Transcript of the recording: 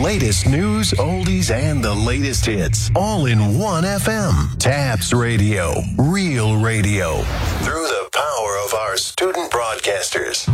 latest news, oldies, and the latest hits, all in one FM. Tabs Radio, real radio, through the power of our student broadcasters.